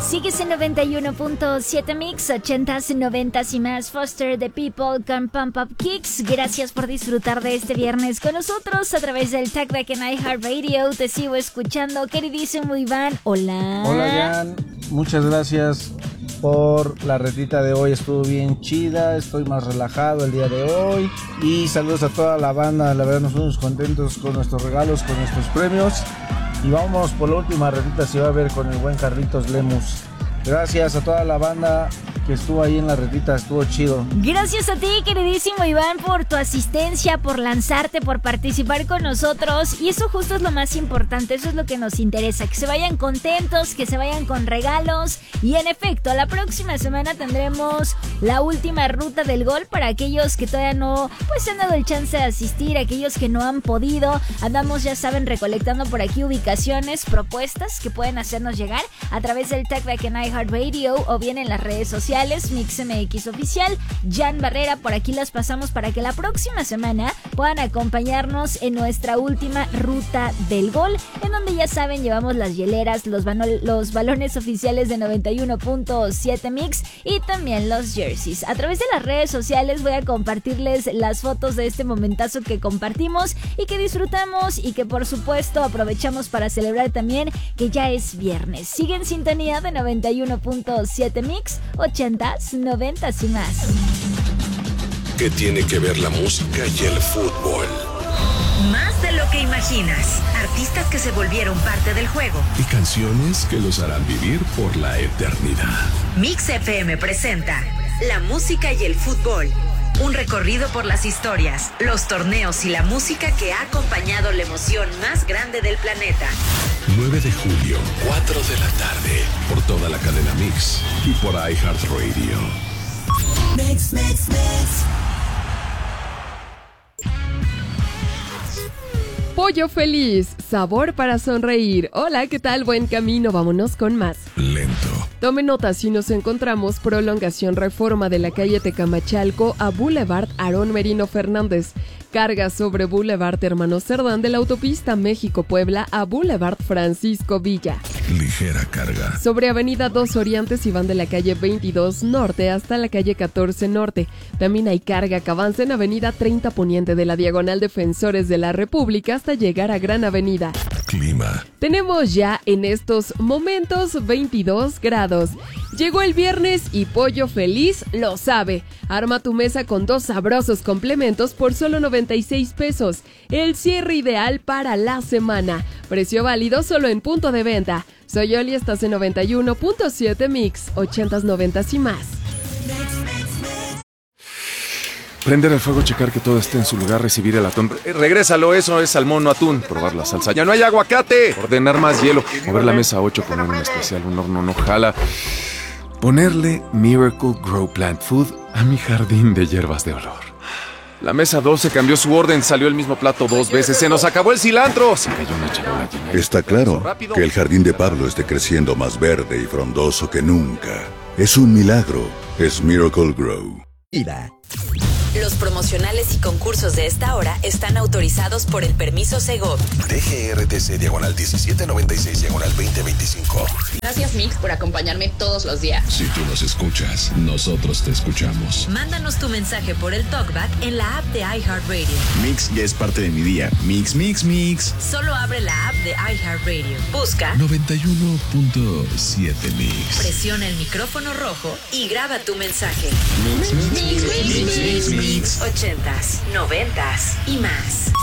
Sigues en 91.7 Mix, 80s, 90s y más. Foster the People con Pump Up Kicks. Gracias por disfrutar de este viernes con nosotros a través del Talkback en iHeartRadio. Te sigo escuchando, queridísimo Iván. Hola. Hola, Jan. Muchas gracias por la retita de hoy. Estuvo bien chida. Estoy más relajado el día de hoy. Y saludos a toda la banda. La verdad nos fuimos contentos con nuestros regalos, con nuestros premios. Y vamos por la última retita, se va a ver con el buen Carlitos Lemus. Gracias a toda la banda que estuvo ahí en la retita, estuvo chido. Gracias a ti, queridísimo Iván, por tu asistencia, por lanzarte, por participar con nosotros. Y eso justo es lo más importante, eso es lo que nos interesa, que se vayan contentos, que se vayan con regalos. Y en efecto, la próxima semana tendremos la última ruta del gol para aquellos que todavía no se han dado el chance de asistir, aquellos que no han podido. Andamos, ya saben, recolectando por aquí ubicaciones, propuestas que pueden hacernos llegar a través del Talkback en iHeartRadio o bien en las redes sociales. MixMX Oficial, Jan Barrera, por aquí las pasamos para que la próxima semana puedan acompañarnos en nuestra última ruta del gol, en donde ya saben, llevamos las hieleras, los balones oficiales de 91.7 Mix y también los jerseys. A través de las redes sociales voy a compartirles las fotos de este momentazo que compartimos y que disfrutamos y que por supuesto aprovechamos para celebrar también que ya es viernes. Sigue en sintonía de 91.7 Mix, 80s, 90s y más. ¿Qué tiene que ver la música y el fútbol? Más de lo que imaginas. Artistas que se volvieron parte del juego. Y canciones que los harán vivir por la eternidad. Mix FM presenta la música y el fútbol. Un recorrido por las historias, los torneos y la música que ha acompañado la emoción más grande del planeta. 9 de julio, 4 de la tarde, por toda la cadena Mix y por iHeartRadio. Mix, mix, mix. Pollo feliz, sabor para sonreír. Hola, ¿qué tal? Buen camino, vámonos con más. Lento. Tome nota si nos encontramos prolongación Reforma de la calle Tecamachalco a Boulevard Aarón Merino Fernández. Carga sobre Boulevard Hermano Cerdán de la autopista México-Puebla a Boulevard Francisco Villa. Ligera carga. Sobre Avenida 2 Orientes y van de la calle 22 Norte hasta la calle 14 Norte. También hay carga que avanza en Avenida 30 Poniente de la Diagonal Defensores de la República hasta llegar a Gran Avenida. Clima. Tenemos ya en estos momentos 22 grados. Llegó el viernes y Pollo Feliz lo sabe. Arma tu mesa con 2 sabrosos complementos por solo 96 pesos. El cierre ideal para la semana. Precio válido solo en punto de venta. Soy Oli, estás en 91.7 Mix, 80s, 90s y más. Prender el fuego, checar que todo esté en su lugar, recibir el atún. Regrésalo, eso es salmón, no atún. Probar la salsa. ¡Ya no hay aguacate! Ordenar más hielo. Mover la mesa 8, poner un especial, un horno no jala. Ponerle Miracle Grow Plant Food a mi jardín de hierbas de olor. La mesa 12 cambió su orden, salió el mismo plato 2 veces. ¡Se nos acabó el cilantro! Se cayó una charola llena. Está claro que el jardín de Pablo esté creciendo más verde y frondoso que nunca. Es un milagro. Es Miracle Grow. Iba. Los promocionales y concursos de esta hora están autorizados por el permiso Segov. DGRTC /16-2025. Gracias, Mix, por acompañarme todos los días. Si tú nos escuchas, nosotros te escuchamos. Mándanos tu mensaje por el Talkback en la app de iHeartRadio. Mix ya es parte de mi día. Mix, mix, mix. Solo abre la app de iHeartRadio. Busca 91.7 Mix. Presiona el micrófono rojo y graba tu mensaje. Mix, mix, mix, mix, mix, mix. 80s, 90s y más.